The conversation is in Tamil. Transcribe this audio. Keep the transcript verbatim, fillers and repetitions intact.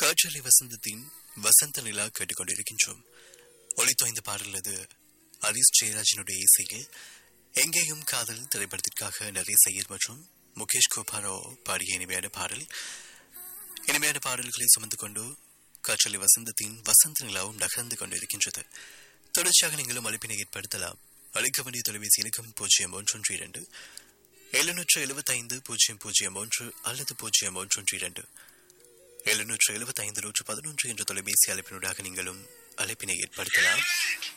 காற்றலை வசந்தத்தின் வசந்த நிலா கேட்டுக்கொண்டிருக்கின்றோம். ஒளித்தோய்ந்த பாடல் அது ஹரிஸ் ஜெயராஜனுடைய இசையில் எங்கேயும் காதல் திரைப்படத்திற்காக நரேஷ் ஐயர் மற்றும் முகேஷ் கோபாரோ பாடிய இனிமையான பாடல். இனிமையான பாடல்களை சுமந்து கொண்டு காற்றலை வசந்தத்தின் வசந்த நிலாவும் நகர்ந்து கொண்டிருக்கின்றது. தொடர்ச்சியாக நீங்களும் அழைப்பினை ஏற்படுத்தலாம். அழைக்க வேண்டிய தொலைபேசி இலக்கம் பூஜ்ஜியம் ஒன்றொன்று இரண்டு எழுநூற்று எழுபத்தி ஐந்து பூஜ்ஜியம் பூஜ்ஜியம் ஒன்று அல்லது பூஜ்ஜியம் ஒன்றொன்று இரண்டு எழுநூற்று எழுபத்தி ஐந்து நூற்று பதினொன்று என்ற தொலைபேசி அழைப்பினூடாக நீங்களும் அழைப்பினை ஏற்படுத்தலாம்.